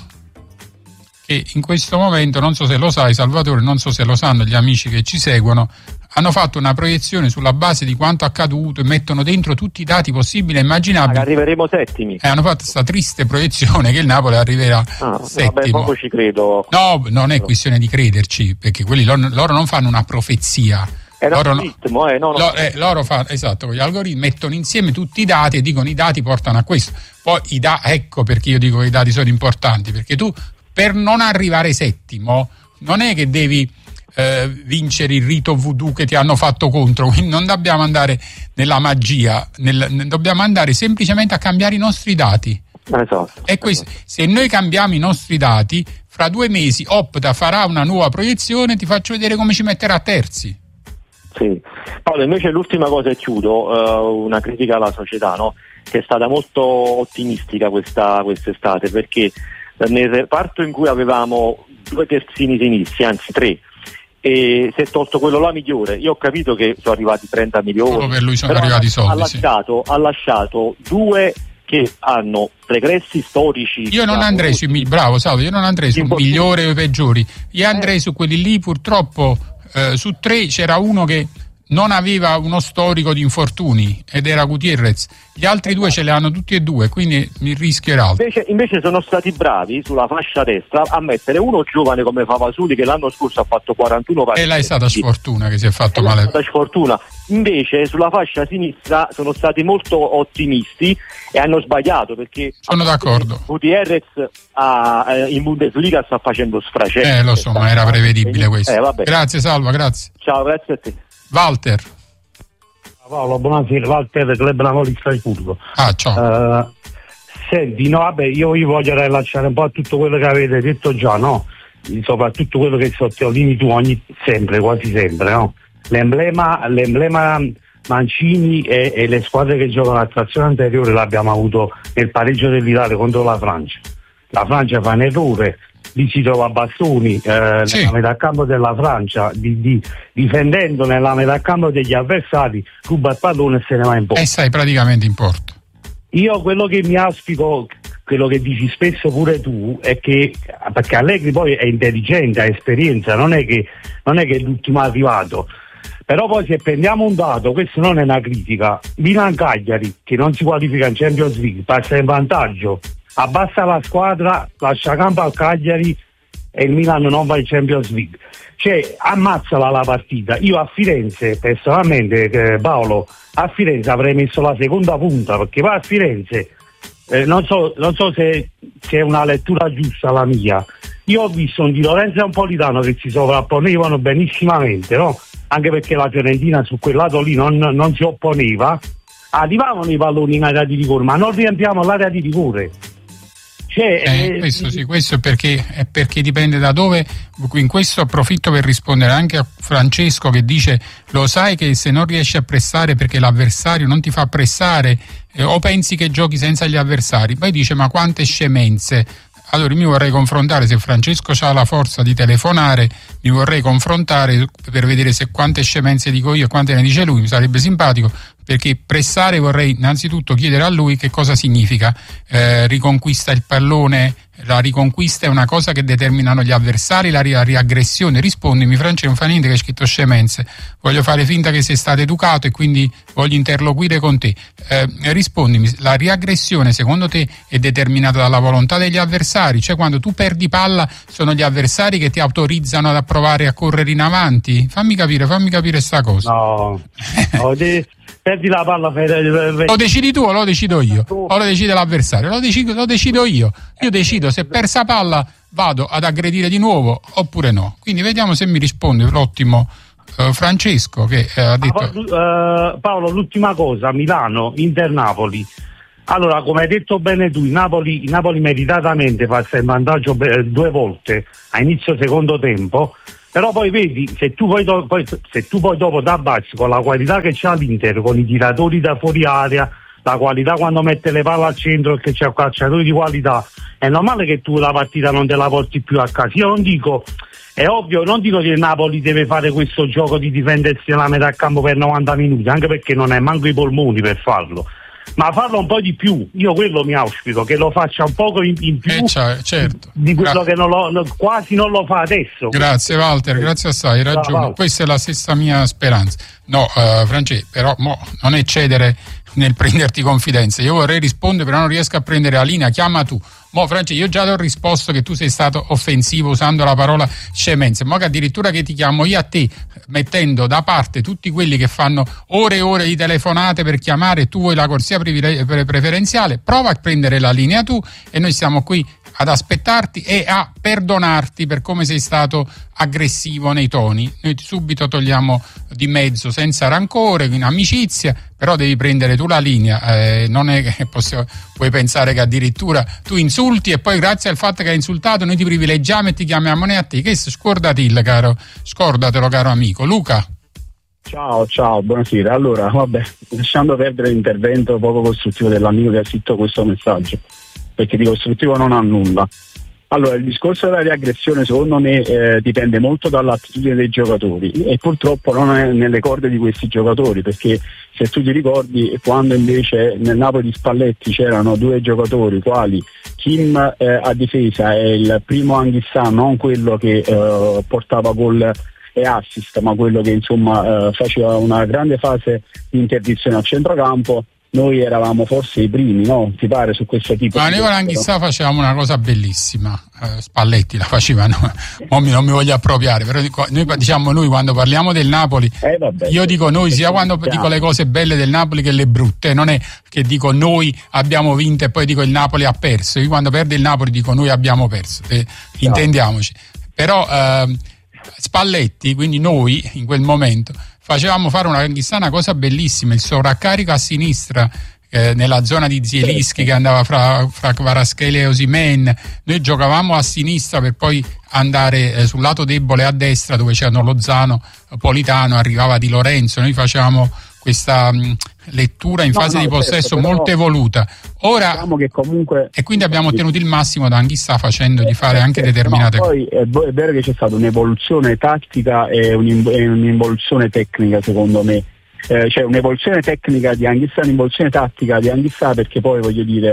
che in questo momento, non so se lo sai Salvatore, non so se lo sanno gli amici che ci seguono, hanno fatto una proiezione sulla base di quanto accaduto e mettono dentro tutti i dati possibili e immaginabili. Arriveremo settimi. E hanno fatto questa triste proiezione che il Napoli arriverà ah, settimo. Vabbè, poco ci credo. No, non è questione di crederci, perché quelli loro, loro non fanno una profezia. È loro, ritmo, eh, no, no. Lo, eh, loro fanno, esatto, con gli algoritmi mettono insieme tutti i dati e dicono i dati portano a questo. Poi i da, ecco perché io dico che i dati sono importanti, perché tu per non arrivare settimo non è che devi eh, vincere il rito voodoo che ti hanno fatto contro, quindi non dobbiamo andare nella magia, nel, dobbiamo andare semplicemente a cambiare i nostri dati. Esatto. E questo, se noi cambiamo i nostri dati, fra due mesi Opta farà una nuova proiezione, ti faccio vedere come ci metterà terzi. Sì. Paolo, invece l'ultima cosa e chiudo, uh, una critica alla società, no? Che è stata molto ottimistica questa quest'estate, perché nel reparto in cui avevamo due terzini sinistri, anzi tre, e si è tolto quello là migliore. Io ho capito che sono arrivati trenta milioni, solo per lui sono arrivati i soldi, ha lasciato, sì. ha lasciato due che hanno regressi storici. Io non andrei sui bravo Salvo, io non andrei su migliore o peggiori, io andrei eh. su quelli lì purtroppo. Uh, su tre c'era uno che non aveva uno storico di infortuni ed era Gutierrez, gli altri due ce li hanno tutti e due, quindi il rischio era alto. Invece, invece sono stati bravi sulla fascia destra a mettere uno giovane come Favasuli, che l'anno scorso ha fatto quarantuno partite. E là è stata sfortuna che si è fatto e male. È stata sfortuna. Invece sulla fascia sinistra sono stati molto ottimisti e hanno sbagliato, perché sono d'accordo. Gutierrez a, eh, in Bundesliga sta facendo sfracelli. Eh lo so, ma era prevedibile questo. Eh, vabbè. Grazie Salva, grazie. Ciao, grazie a te. Walter. Paolo, buonasera, Walter Club Napoli Strasburgo. Ah, ciao. Uh, senti, no, vabbè, io vi voglio rilasciare un po' a tutto quello che avete detto già, no? Soprattutto quello che sottolinei tu ogni sempre, quasi sempre, no? L'emblema, l'emblema Mancini e, e le squadre che giocano a trazione anteriore l'abbiamo avuto nel pareggio dell'Italia contro la Francia. La Francia fa un errore, lì si trova a bastoni eh, sì. nella metà campo della Francia, di, di, difendendo nella metà campo degli avversari, ruba il pallone e se ne va in porta. E stai praticamente in porta. Io quello che mi auspico, quello che dici spesso pure tu, è che, perché Allegri poi è intelligente, ha esperienza, non è che, non è, che è l'ultimo arrivato. Però poi se prendiamo un dato, questo non è una critica, Milan-Cagliari, che non si qualifica in Champions League, passa in vantaggio, abbassa la squadra, lascia campo al Cagliari e il Milan non va in Champions League. Cioè, ammazzala la partita. Io a Firenze, personalmente, eh, Paolo, a Firenze avrei messo la seconda punta, perché poi a Firenze, eh, non so, non so se, se è una lettura giusta la mia, io ho visto un Di Lorenzo e un Politano che si sovrapponevano benissimamente, no? Anche perché la Fiorentina su quel lato lì non, non si opponeva, arrivavano i palloni in area di rigore, ma non riempiamo l'area di rigore. Cioè, eh, eh, questo sì, questo è perché, è perché dipende da dove. In questo approfitto per rispondere anche a Francesco che dice: lo sai che se non riesci a pressare perché l'avversario non ti fa pressare, eh, o pensi che giochi senza gli avversari? Poi dice: ma quante scemenze. Allora mi vorrei confrontare, se Francesco ha la forza di telefonare, mi vorrei confrontare per vedere se quante scemenze dico io e quante ne dice lui, mi sarebbe simpatico, perché pressare vorrei innanzitutto chiedere a lui che cosa significa. Eh, riconquista il pallone, la riconquista è una cosa che determinano gli avversari, la, ri- la riaggressione. Rispondimi Francesco, non fa niente che hai scritto scemenze, voglio fare finta che sei stato educato e quindi voglio interloquire con te. Eh, rispondimi, la riaggressione secondo te è determinata dalla volontà degli avversari? Cioè quando tu perdi palla sono gli avversari che ti autorizzano ad provare a correre in avanti? Fammi capire, fammi capire sta cosa. No, no de- perdi la palla. Lo decidi tu o lo decido io? O lo decide l'avversario? Lo decido, lo decido io. Io decido se persa palla vado ad aggredire di nuovo oppure no. Quindi vediamo se mi risponde l'ottimo uh, Francesco che uh, ha detto... Uh, Paolo, l'ultima cosa, Milano, Inter-Napoli. Allora, come hai detto bene tu, il Napoli, il Napoli meritatamente passa in vantaggio due volte a inizio secondo tempo, però poi vedi, se tu poi, do, poi, se tu poi dopo da basso, con la qualità che c'ha l'Inter, con i tiratori da fuori area, la qualità quando mette le palle al centro e che c'è un calciatore di qualità, è normale che tu la partita non te la porti più a casa. Io non dico, è ovvio, non dico che il Napoli deve fare questo gioco di difendersi nella metà campo per novanta minuti, anche perché non hai manco i polmoni per farlo, ma farlo un po' di più. Io quello mi auspico, che lo faccia un poco in, in più, eh, cioè, certo. di quello Gra- che non lo, no, quasi non lo fa adesso. Grazie Walter, grazie assai, hai ragione. No, questa è la stessa mia speranza. No, uh, Francesco, però mo, non eccedere nel prenderti confidenza. Io vorrei rispondere, però non riesco a prendere la linea. Chiama tu. Mo Francesco, io già ti ho risposto che tu sei stato offensivo usando la parola scemenze, ma che addirittura che ti chiamo io a te, mettendo da parte tutti quelli che fanno ore e ore di telefonate per chiamare, tu vuoi la corsia privile- preferenziale, prova a prendere la linea tu e noi siamo qui ad aspettarti e a perdonarti per come sei stato aggressivo nei toni. Noi subito togliamo di mezzo senza rancore, in amicizia, però devi prendere tu la linea, eh, non è che possiamo, puoi pensare che addirittura tu insulti e poi grazie al fatto che hai insultato noi ti privilegiamo e ti chiamiamo ne a te. Che scordatelo, caro, scordatelo caro amico. Luca. Ciao, ciao, buonasera. Allora, vabbè, lasciando perdere l'intervento poco costruttivo dell'amico che ha scritto questo messaggio, perché di costruttivo non ha nulla. Allora, il discorso della riaggressione secondo me eh, dipende molto dall'attitudine dei giocatori e purtroppo non è nelle corde di questi giocatori, perché se tu ti ricordi quando invece nel Napoli di Spalletti c'erano due giocatori quali Kim eh, a difesa e il primo Anghissà, non quello che eh, portava gol e assist, ma quello che insomma eh, faceva una grande fase di interdizione al centrocampo. Noi eravamo forse i primi, no? Ti pare, su questo tipo ma di noi con Anghissà facevamo una cosa bellissima, eh, Spalletti la facevano, non mi, non mi voglio appropriare, però noi diciamo noi quando parliamo del Napoli, eh, vabbè, io dico noi sia quando dico le cose belle del Napoli che le brutte, non è che dico noi abbiamo vinto e poi dico il Napoli ha perso, io quando perde il Napoli dico noi abbiamo perso, eh, intendiamoci, però eh, Spalletti, quindi noi in quel momento facevamo fare una, chissà, una cosa bellissima, il sovraccarico a sinistra eh, nella zona di Zielinski che andava fra, fra Kvaratskhelia e Osimhen, noi giocavamo a sinistra per poi andare eh, sul lato debole a destra dove c'erano Lozano, Politano, arrivava Di Lorenzo, noi facevamo questa mh, lettura in no, fase no, di possesso certo, molto evoluta. Ora, diciamo che comunque e quindi abbiamo ottenuto il massimo da Anghissà facendogli fare anche certo, determinate no, cose. poi è, è vero che c'è stata un'evoluzione tattica e un'involuzione tecnica, secondo me. Eh, cioè un'evoluzione tecnica di Anghissà, un'involuzione tattica di Anghissà, perché poi voglio dire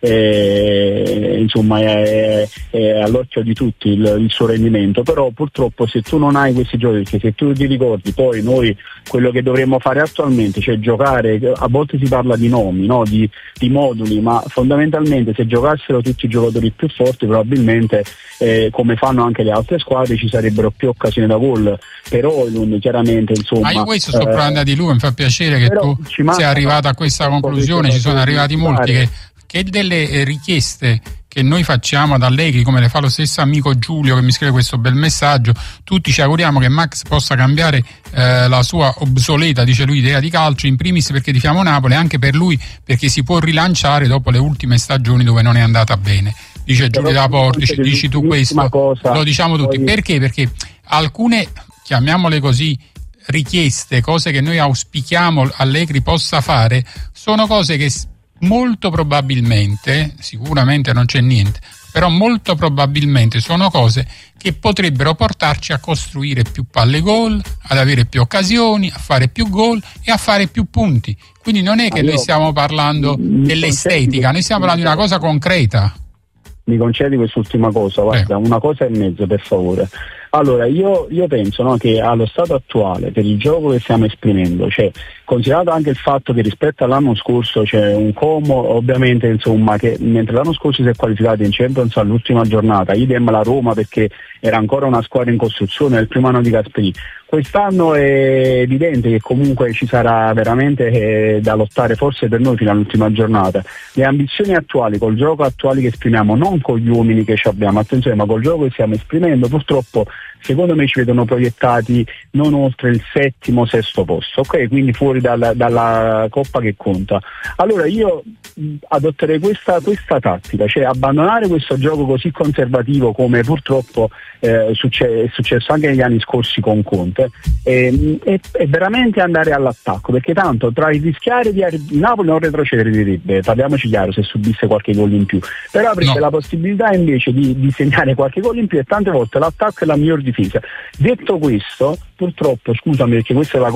eh, insomma è, è all'occhio di tutti il, il suo rendimento, però purtroppo se tu non hai questi giochi, perché se tu ti ricordi poi noi quello che dovremmo fare attualmente, cioè giocare, a volte si parla di nomi, no? di, di moduli, ma fondamentalmente se giocassero tutti i giocatori più forti probabilmente eh, come fanno anche le altre squadre ci sarebbero più occasioni da gol per Oilund, chiaramente insomma. Ma io questo sto eh, parlando di lui, mi fa piacere che tu sei arrivato a questa conclusione, ci sono arrivati molti che che delle richieste che noi facciamo ad Allegri, come le fa lo stesso amico Giulio che mi scrive questo bel messaggio, tutti ci auguriamo che Max possa cambiare eh, la sua obsoleta, dice lui, idea di calcio, in primis perché tifiamo Napoli, anche per lui perché si può rilanciare dopo le ultime stagioni dove non è andata bene. Dice Giulio da Portici, dici tu questo, cosa, lo diciamo tutti. Poi... Perché? Perché alcune, chiamiamole così, richieste, cose che noi auspichiamo Allegri possa fare, sono cose che molto probabilmente, sicuramente non c'è niente, però molto probabilmente sono cose che potrebbero portarci a costruire più palle gol, ad avere più occasioni, a fare più gol e a fare più punti. Quindi non è che noi stiamo parlando dell'estetica, noi stiamo parlando di una cosa concreta. Mi concedi quest'ultima cosa, guarda, eh. una cosa e mezzo per favore. Allora, io, io penso no, che allo stato attuale, per il gioco che stiamo esprimendo, cioè, considerato anche il fatto che rispetto all'anno scorso c'è un Como, ovviamente, insomma, che mentre l'anno scorso si è qualificato in Champions all'ultima giornata, idem la Roma perché era ancora una squadra in costruzione, è il primo anno di Gasperini. Quest'anno è evidente che comunque ci sarà veramente eh, da lottare forse per noi fino all'ultima giornata. Le ambizioni attuali, col gioco attuale che esprimiamo, non con gli uomini che ci abbiamo, attenzione, ma col gioco che stiamo esprimendo, purtroppo secondo me ci vedono proiettati non oltre il settimo, sesto posto, ok? Quindi fuori dalla, dalla coppa che conta. Allora io mh, adotterei questa, questa tattica, cioè abbandonare questo gioco così conservativo come purtroppo eh, succe- è successo anche negli anni scorsi con Conte e, e, e veramente andare all'attacco, perché tanto tra il rischiare di arri- Napoli non retrocederebbe, parliamoci chiaro, se subisse qualche gol in più, però avrebbe no. la possibilità invece di, di segnare qualche gol in più e tante volte l'attacco è la miglior difesa. Detto questo, purtroppo, scusami perché questa è la